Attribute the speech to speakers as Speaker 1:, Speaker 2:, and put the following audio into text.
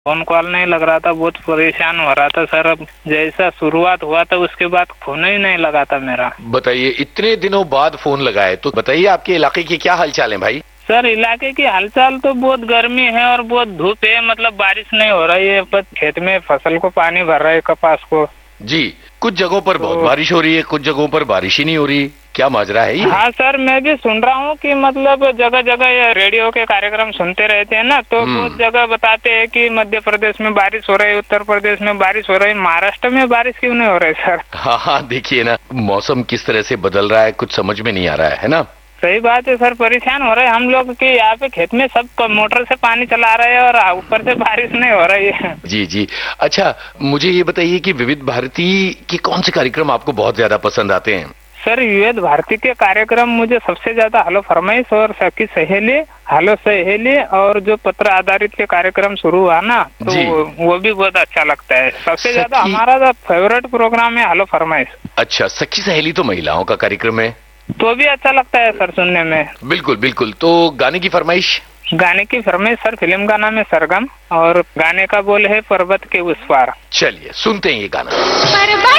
Speaker 1: Phone call नहीं लग रहा था, बहुत परेशान हो रहा था सर। अब जैसा शुरुआत हुआ था उसके बाद फोन ही नहीं लगा था मेरा।
Speaker 2: बताइए, इतने दिनों बाद फोन लगाए तो बताइए आपके इलाके के क्या हालचाल है भाई?
Speaker 1: सर इलाके की हालचाल तो बहुत गर्मी है और बहुत धूप है, मतलब बारिश नहीं हो रही है। बस खेत में फसल को पानी भर रहा है, कपास को।
Speaker 2: जी, कुछ जगहों पर बहुत बारिश हो रही है, कुछ जगहों पर बारिश ही नहीं हो रही। क्या माजरा है ये?
Speaker 1: हाँ सर, मैं भी सुन रहा हूँ कि मतलब जगह जगह ये रेडियो के कार्यक्रम सुनते रहते हैं ना, तो बहुत जगह बताते हैं कि मध्य प्रदेश में बारिश हो रही है, उत्तर प्रदेश में बारिश हो रही है, महाराष्ट्र में बारिश क्यों नहीं हो रही सर?
Speaker 2: हाँ, देखिए ना, मौसम किस तरह से बदल रहा है, कुछ समझ में नहीं आ रहा है ना?
Speaker 1: सही बात है सर, परेशान हो रहे हैं हम लोग कि यहाँ पे खेत में सब मोटर से पानी चला रहे हैं और ऊपर से बारिश नहीं हो रही है।
Speaker 2: जी जी। अच्छा, मुझे ये बताइए कि विविध भारती के कौन से कार्यक्रम आपको बहुत ज्यादा पसंद आते हैं?
Speaker 1: सर विविध भारती के कार्यक्रम मुझे सबसे ज्यादा हेलो फरमाइश और सखी सहेली, हेलो सहेली और जो पत्र आधारित के कार्यक्रम शुरू हुआ ना, तो वो भी बहुत अच्छा लगता है। सबसे ज्यादा हमारा फेवरेट प्रोग्राम है हेलो फरमाइश।
Speaker 2: अच्छा, सखी सहेली तो महिलाओं का कार्यक्रम है,
Speaker 1: तो भी अच्छा लगता है सर सुनने में।
Speaker 2: बिल्कुल बिल्कुल। तो गाने की फरमाइश?
Speaker 1: गाने की फरमाइश सर, फिल्म का नाम है सरगम और गाने का बोल है पर्वत के उस पार।
Speaker 2: चलिए सुनते हैं ये गाना।
Speaker 3: पर्वत